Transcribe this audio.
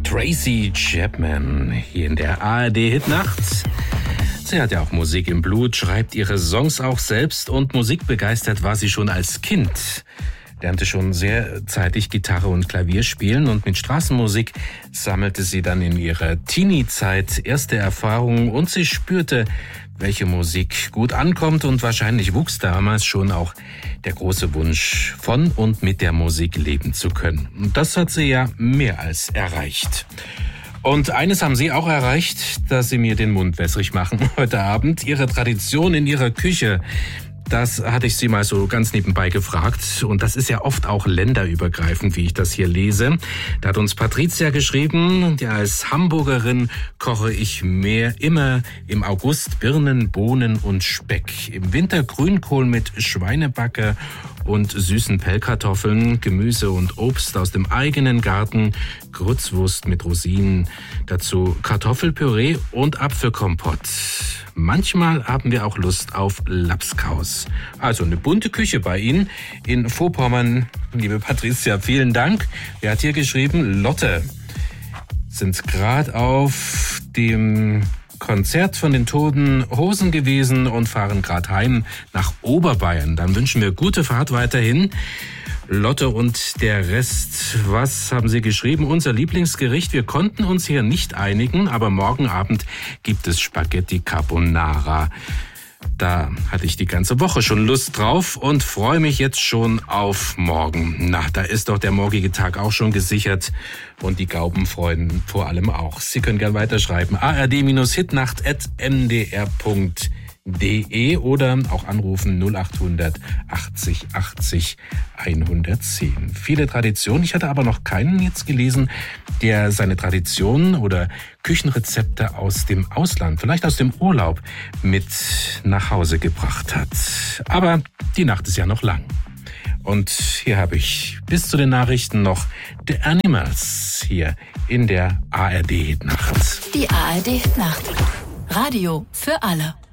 Tracy Chapman hier in der ARD-Hitnacht. Sie hat ja auch Musik im Blut, schreibt ihre Songs auch selbst und musikbegeistert war sie schon als Kind. Lernte schon sehr zeitig Gitarre und Klavier spielen und mit Straßenmusik sammelte sie dann in ihrer Teenie-Zeit erste Erfahrungen und sie spürte, welche Musik gut ankommt und wahrscheinlich wuchs damals schon auch der große Wunsch, von und mit der Musik leben zu können. Und das hat sie ja mehr als erreicht. Und eines haben Sie auch erreicht, dass Sie mir den Mund wässrig machen heute Abend. Ihre Tradition in Ihrer Küche, das hatte ich Sie mal so ganz nebenbei gefragt. Und das ist ja oft auch länderübergreifend, wie ich das hier lese. Da hat uns Patricia geschrieben, ja, als Hamburgerin koche ich immer im August Birnen, Bohnen und Speck. Im Winter Grünkohl mit Schweinebacke und süßen Pellkartoffeln, Gemüse und Obst aus dem eigenen Garten, Grützwurst mit Rosinen, dazu Kartoffelpüree und Apfelkompott. Manchmal haben wir auch Lust auf Lapskaus. Also eine bunte Küche bei Ihnen in Vorpommern. Liebe Patricia, vielen Dank. Wer hat hier geschrieben? Lotte. Sind gerade auf dem Konzert von den Toten Hosen gewesen und fahren gerade heim nach Oberbayern. Dann wünschen wir gute Fahrt weiterhin. Lotte und der Rest, was haben Sie geschrieben? Unser Lieblingsgericht, wir konnten uns hier nicht einigen, aber morgen Abend gibt es Spaghetti Carbonara. Da hatte ich die ganze Woche schon Lust drauf und freue mich jetzt schon auf morgen. Na, da ist doch der morgige Tag auch schon gesichert und die Gaubenfreuden vor allem auch. Sie können gern weiterschreiben. ard-hitnacht@mdr.de oder auch anrufen 0800 80 80 110. Viele Traditionen. Ich hatte aber noch keinen jetzt gelesen, der seine Traditionen oder Küchenrezepte aus dem Ausland, vielleicht aus dem Urlaub, mit nach Hause gebracht hat. Aber die Nacht ist ja noch lang. Und hier habe ich bis zu den Nachrichten noch The Animals hier in der ARD-Hitnacht. Die ARD-Hitnacht. Radio für alle.